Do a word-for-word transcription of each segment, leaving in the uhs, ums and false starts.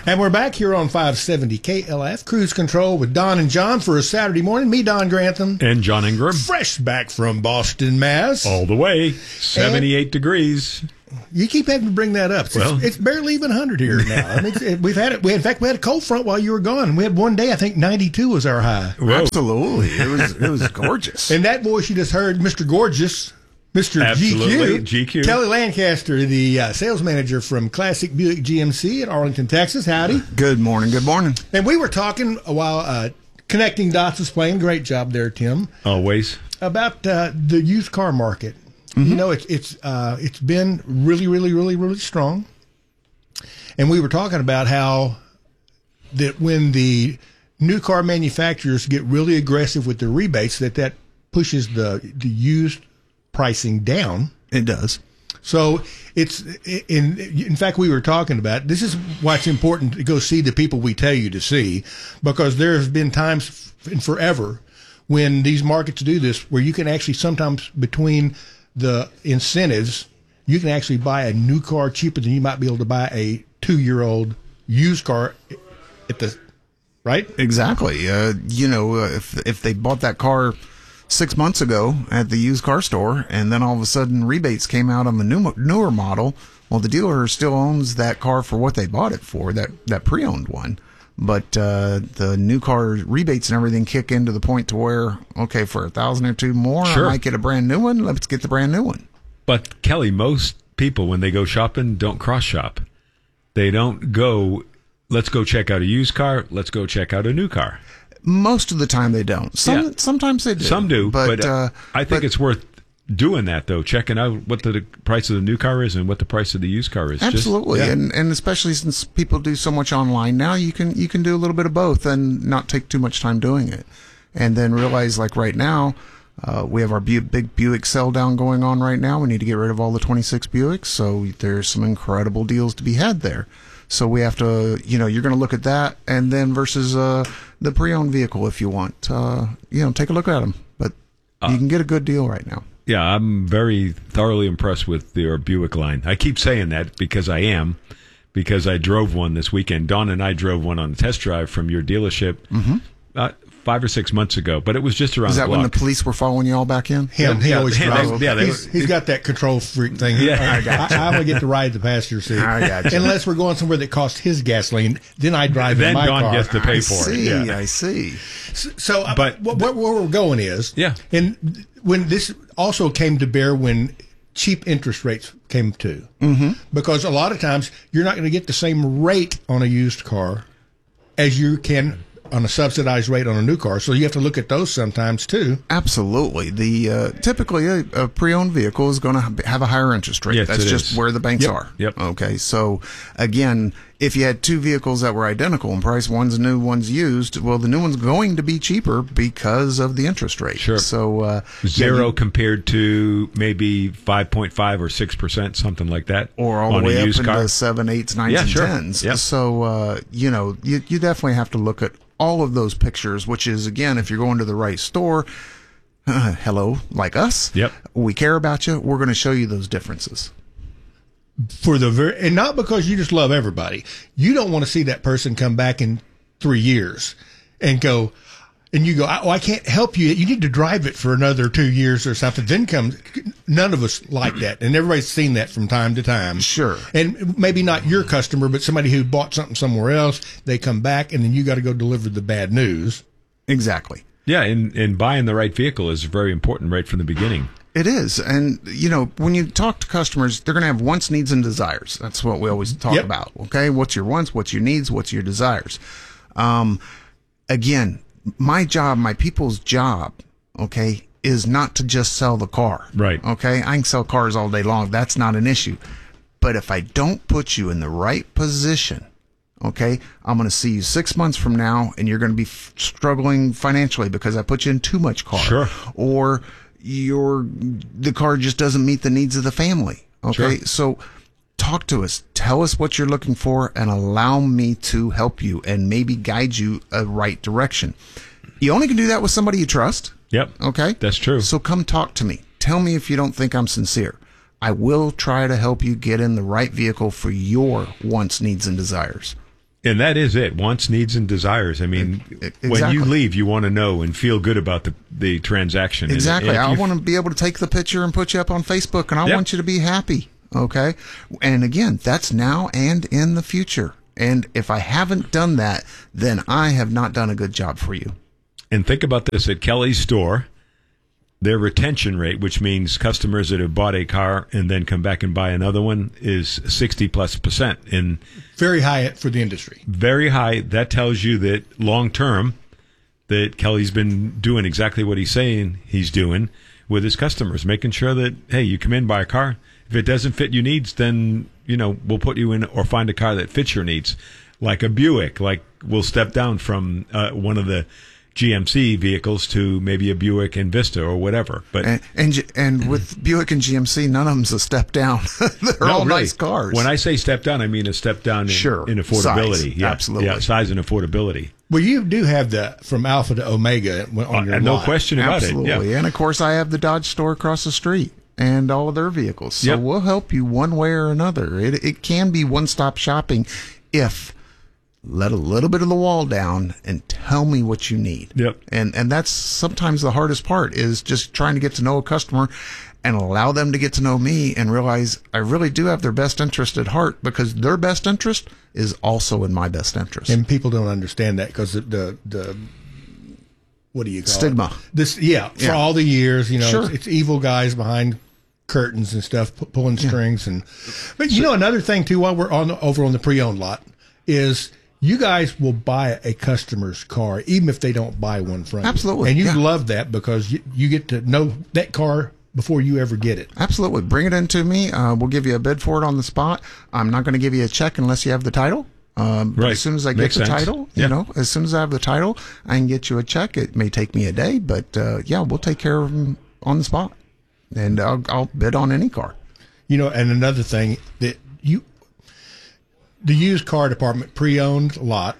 And we're back here on five seventy K L F, Cruise Control with Don and John for a Saturday morning. Me, Don Grantham. And John Ingram. Fresh back from Boston, Mass. All the way. seventy-eight and degrees. You keep having to bring that up. It's, well, it's barely even one hundred here now. I mean, we've had it. We, in fact, we had a cold front while you were gone. We had one day, I think ninety-two was our high. Whoa. Absolutely. It was it was gorgeous. And that voice you just heard, Mister Gorgeous, Mister Absolutely. G Q. G Q. Kelly Lancaster, the uh, sales manager from Classic Buick G M C in Arlington, Texas. Howdy. Good morning. Good morning. And we were talking a while, uh, Connecting Dots was playing. Great job there, Tim. Always. About uh, the used car market. Mm-hmm. You know, it's it's uh, it's been really, really, really, really strong. And we were talking about how that when the new car manufacturers get really aggressive with their rebates, that that pushes the the used pricing down. It does. So it's in in fact we were talking about this is why it's important to go see the people we tell you to see, because there have been times in forever when these markets do this where you can actually sometimes between the incentives you can actually buy a new car cheaper than you might be able to buy a two-year-old used car at the right. Exactly. Uh, you know, uh, if if they bought that car six months ago at the used car store, and then all of a sudden rebates came out on the new, newer model, well, the dealer still owns that car for what they bought it for, that, that pre-owned one. But uh, the new car rebates and everything kick in to the point to where, okay, for a thousand or two more, sure. I might get a brand new one. Let's get the brand new one. But, Kelly, most people, when they go shopping, don't cross-shop. They don't go, let's go check out a used car, let's go check out a new car. Most of the time they don't. Some yeah. Sometimes they do. Some do, but, but uh, I think but, it's worth doing that, though, checking out what the, the price of the new car is and what the price of the used car is. Absolutely, Just, yeah. and and especially since people do so much online now, you can you can do a little bit of both and not take too much time doing it, and then realize like right now, uh, we have our Bu- big Buick sell down going on right now. We need to get rid of all the twenty-six Buicks, so there's some incredible deals to be had there. So we have to, you know, you're going to look at that, and then versus uh, the pre-owned vehicle if you want. Uh, you know, take a look at them. But uh, you can get a good deal right now. Yeah, I'm very thoroughly impressed with your Buick line. I keep saying that because I am, because I drove one this weekend. Dawn and I drove one on a test drive from your dealership mm-hmm. uh, five or six months ago, but it was just around Is that the block. when the police were following you all back in? Him, he yeah, always him, drives. they, yeah, they he's, were, he's got that control freak thing. Yeah, I, got I, I only get to ride the passenger seat. I got you. Unless we're going somewhere that costs his gasoline, then I drive then in my Dawn car. gets to pay I for see, it. Yeah. I see. So, so but what, what, where we're going is, yeah. and when this also came to bear when cheap interest rates came to, mm-hmm. because a lot of times you're not going to get the same rate on a used car as you can on a subsidized rate on a new car, so you have to look at those sometimes too. Absolutely. The uh, typically a, a pre-owned vehicle is going to have a higher interest rate. Yes, That's it just is. where the banks Yep. are. Yep. Okay. So again, if you had two vehicles that were identical in price, one's new, one's used, well, the new one's going to be cheaper because of the interest rate. Sure. So uh, zero yeah, you, compared to maybe five point five or six percent, something like that, or all on the way a up used into car. seven, eights, nines, Yeah, and sure. tens. Yep. So uh, you know, you you definitely have to look at all of those pictures, which is, again, if you're going to the right store, uh, hello, like us, Yep. we care about you. We're going to show you those differences. For the very, and not because you just love everybody. You don't want to see that person come back in three years and go, and you go, oh, I can't help you. You need to drive it for another two years or something. Then comes, none of us like that. And everybody's seen that from time to time. Sure. And maybe not your customer, but somebody who bought something somewhere else. They come back and then you got to go deliver the bad news. Exactly. Yeah, and, and buying the right vehicle is very important right from the beginning. It is. And, you know, when you talk to customers, they're going to have wants, needs, and desires. That's what we always talk Yep. about. Okay. What's your wants? What's your needs? What's your desires? Um, again, my job, my people's job, okay, is not to just sell the car. Right. Okay. I can sell cars all day long. That's not an issue. But if I don't put you in the right position, okay, I'm going to see you six months from now and you're going to be f- struggling financially because I put you in too much car. Sure. Or your the car just doesn't meet the needs of the family. Okay. Sure. So talk to us. Tell us what you're looking for and allow me to help you and maybe guide you a right direction. You only can do that with somebody you trust. Yep. Okay. That's true. So come talk to me. Tell me if you don't think I'm sincere. I will try to help you get in the right vehicle for your wants, needs, and desires. And that is it. Wants, needs, and desires. I mean, Exactly. when you leave, you want to know and feel good about the, the transaction. And- Exactly. and if I you- want to be able to take the picture and put you up on Facebook, and I Yep. want you to be happy. Okay. And again, that's now and in the future. And if I haven't done that, then I have not done a good job for you. And think about this at Kelly's store. Their retention rate, which means customers that have bought a car and then come back and buy another one, is sixty plus percent. And Very high for the industry. very high. That tells you that long term, that Kelly's been doing exactly what he's saying he's doing with his customers, making sure that, hey, you come in, buy a car. If it doesn't fit your needs, then, you know, we'll put you in or find a car that fits your needs. Like a Buick, like we'll step down from uh, one of the G M C vehicles to maybe a Buick Envista or whatever. But And and, G- and with Buick and G M C, none of them's a step down. They're no, all really. nice cars. When I say step down, I mean a step down in, Sure. in affordability. Size. Yeah, Absolutely. Yeah, size and affordability. Well, you do have the from Alpha to Omega on your Uh, no lot. question about Absolutely. it. Yeah. And of course, I have the Dodge store across the street and all of their vehicles. So Yep. we'll help you one way or another. It, it can be one-stop shopping if let a little bit of the wall down and tell me what you need. Yep. And and that's sometimes the hardest part is just trying to get to know a customer and allow them to get to know me and realize I really do have their best interest at heart, because their best interest is also in my best interest. And people don't understand that because the, the the what do you call Stigma. it? This yeah, for Yeah. all the years, you know, Sure. it's, it's evil guys behind curtains and stuff, pu- pulling strings and. But you know, another thing too, while we're on the, over on the pre-owned lot, is you guys will buy a customer's car even if they don't buy one from you. Absolutely, and you yeah. love that because you, you get to know that car before you ever get it. Absolutely. Bring it in to me. Uh, we'll give you a bid for it on the spot. I'm not going to give you a check unless you have the title. Um, but Right. As soon as I get Makes the sense. title, Yeah. you know, as soon as I have the title, I can get you a check. It may take me a day, but uh, yeah, we'll take care of them on the spot. And I'll, I'll bid on any car. You know, and another thing that you, the used car department pre-owned lot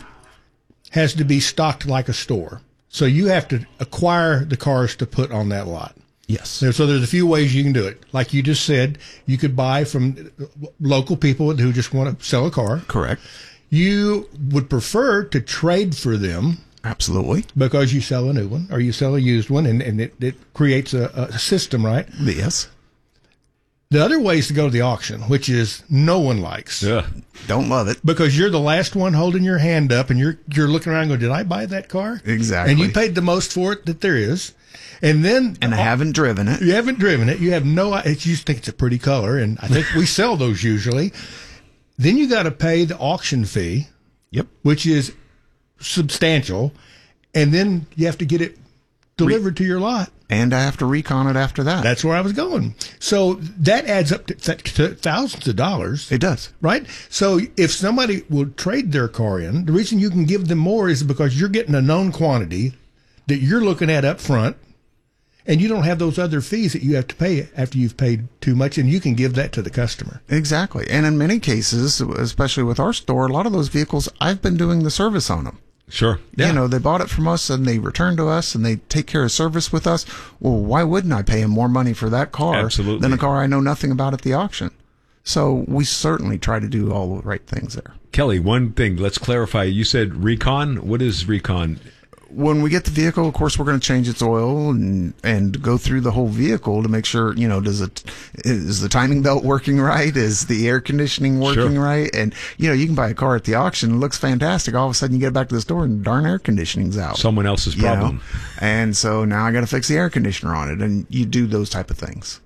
has to be stocked like a store. So you have to acquire the cars to put on that lot. Yes. So so there's a few ways you can do it. Like you just said, you could buy from local people who just want to sell a car. Correct. You would prefer to trade for them Absolutely. because you sell a new one or you sell a used one, and, and it, it creates a, a system, right? Yes. The other way is to go to the auction, which is no one likes. Yeah. Don't love it. Because you're the last one holding your hand up, and you're you're looking around, going, "Did I buy that car?" Exactly. And you paid the most for it that there is, and then And I haven't driven it. you haven't driven it. You have no. You just think it's a pretty color, and I think we sell those usually. Then you got to pay the auction fee, Yep. which is substantial, and then you have to get it delivered to your lot. And I have to recon it after that. That's where I was going. So that adds up to, th- to thousands of dollars. It does. Right? So if somebody will trade their car in, the reason you can give them more is because you're getting a known quantity that you're looking at up front, and you don't have those other fees that you have to pay after you've paid too much, and you can give that to the customer. Exactly. And in many cases, especially with our store, a lot of those vehicles, I've been doing the service on them. Sure. Yeah. You know, they bought it from us and they return to us and they take care of service with us. Well, why wouldn't I pay them more money for that car Absolutely. than a car I know nothing about at the auction? So we certainly try to do all the right things there. Kelly, one thing, let's clarify. You said recon. What is recon? When we get the vehicle, of course, we're going to change its oil and and go through the whole vehicle to make sure, you know, does it is the timing belt working right? Is the air conditioning working Sure. right? And you know, you can buy a car at the auction, it looks fantastic. All of a sudden, you get back to the store and darn air conditioning's out. Someone else's you know? problem. And so now I got to fix the air conditioner on it, and you do those type of things.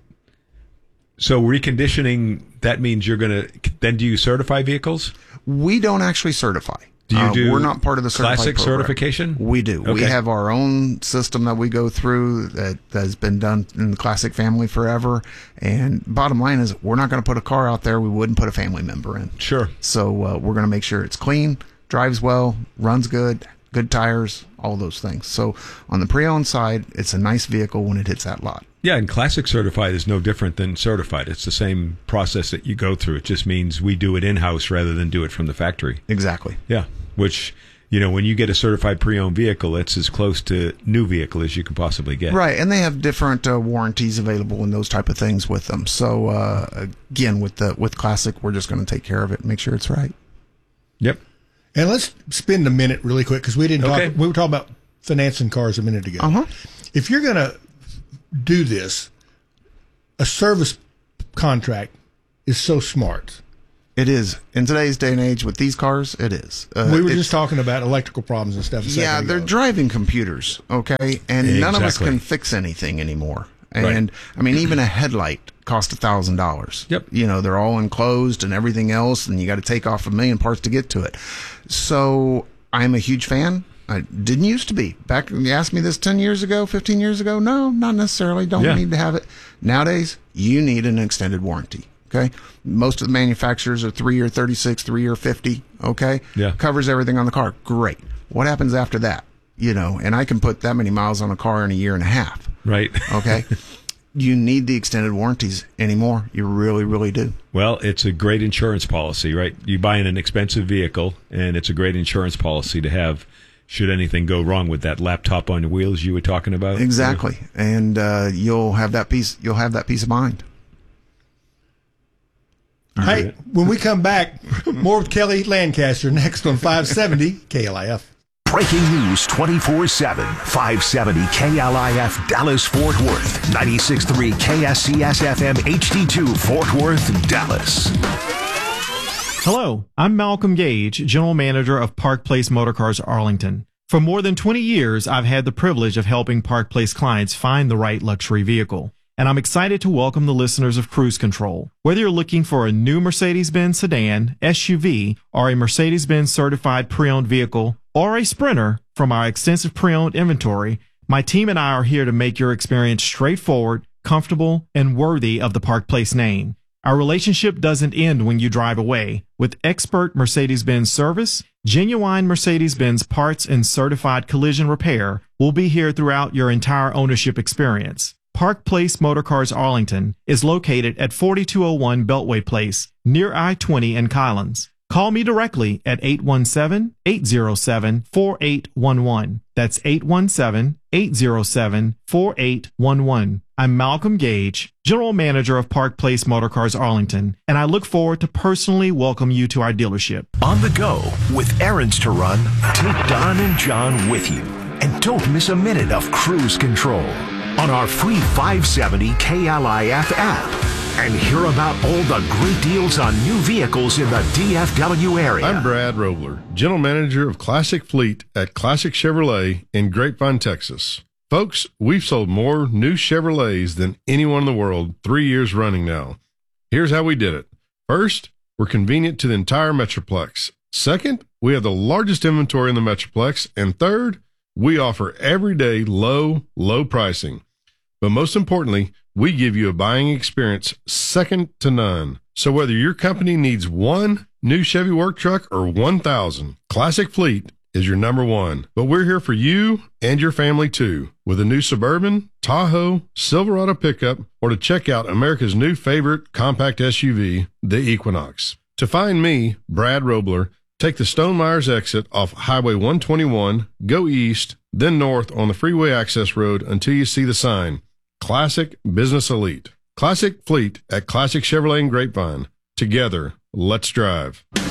So reconditioning, that means you're going to, then do you certify vehicles? We don't actually certify. Do you Uh, do we're not part of the certified classic program. certification? We do. We Okay. have our own system that we go through that has been done in the classic family forever. And bottom line is, we're not going to put a car out there we wouldn't put a family member in. Sure. So uh, we're going to make sure it's clean, drives well, runs good, good tires, all those things. So on the pre-owned side, it's a nice vehicle when it hits that lot. Yeah, and classic certified is no different than certified. It's the same process that you go through. It just means we do it in-house rather than do it from the factory. Exactly. Yeah, which, you know, when you get a certified pre-owned vehicle, it's as close to new vehicle as you can possibly get. Right, and they have different uh, warranties available and those type of things with them. So uh, again, with the with Classic, we're just going to take care of it and make sure it's right. Yep. And let's spend a minute really quick because we didn't Okay. talk. We were talking about financing cars a minute ago. Uh-huh. If you're going to do this, a service contract is so smart. It is. In today's day and age with these cars, it is. Uh, We were it's- just talking about electrical problems and stuff. A second Yeah, ago. they're driving computers, okay? And none of us Exactly. can fix anything anymore. Right. And, I mean, even a headlight costs a thousand dollars. Yep. You know, they're all enclosed and everything else, and you got to take off a million parts to get to it. So I'm a huge fan. I didn't used to be. Back when you asked me this ten years ago, fifteen years ago, no, not necessarily. Don't Yeah. need to have it. Nowadays, you need an extended warranty. Okay. Most of the manufacturers are three year thirty-six, three year fifty. Okay. Yeah. Covers everything on the car. Great. What happens after that? You know, and I can put that many miles on a car in a year and a half. Right. Okay. You need the extended warranties anymore. You really, really do. Well, it's a great insurance policy, right? You buy an inexpensive vehicle, and it's a great insurance policy to have should anything go wrong with that laptop on the wheels you were talking about. Exactly. And uh, you'll have that peace. You'll have that peace of mind. Hey, when we come back, more with Kelly Lancaster next on five seventy K L I F. Breaking news twenty-four seven, five seventy K L I F Dallas Fort Worth, ninety-six point three K S C S F M H D two Fort Worth, Dallas. Hello, I'm Malcolm Gage, General Manager of Park Place Motorcars Arlington. For more than twenty years, I've had the privilege of helping Park Place clients find the right luxury vehicle. And I'm excited to welcome the listeners of Cruise Control. Whether you're looking for a new Mercedes-Benz sedan, S U V, or a Mercedes-Benz certified pre-owned vehicle, or a Sprinter from our extensive pre-owned inventory, my team and I are here to make your experience straightforward, comfortable, and worthy of the Park Place name. Our relationship doesn't end when you drive away. With expert Mercedes-Benz service, genuine Mercedes-Benz parts, and certified collision repair, we'll be here throughout your entire ownership experience. Park Place Motorcars Arlington is located at forty-two oh one Beltway Place, near I twenty in Collins. Call me directly at eight one seven, eight zero seven, four eight one one. That's eight one seven, eight zero seven, four eight one one. I'm Malcolm Gage, General Manager of Park Place Motorcars Arlington, and I look forward to personally welcome you to our dealership. On the go with errands to run, take Don and John with you. And don't miss a minute of Cruise Control on our free five seventy K L I F app. And hear about all the great deals on new vehicles in the D F W area. I'm Brad Robler, General Manager of Classic Fleet at Classic Chevrolet in Grapevine, Texas. Folks, we've sold more new Chevrolets than anyone in the world three years running now. Here's how we did it. First, we're convenient to the entire Metroplex. Second, we have the largest inventory in the Metroplex. And third, we offer everyday low, low pricing. But most importantly, we give you a buying experience second to none. So whether your company needs one new Chevy work truck or one thousand, Classic Fleet is your number one. But we're here for you and your family too, with a new Suburban, Tahoe, Silverado pickup, or to check out America's new favorite compact S U V, the Equinox. To find me, Brad Robler, take the Stone Myers exit off Highway one twenty-one, go east, then north on the freeway access road until you see the sign, Classic Business Elite. Classic Fleet at Classic Chevrolet in Grapevine. Together, let's drive.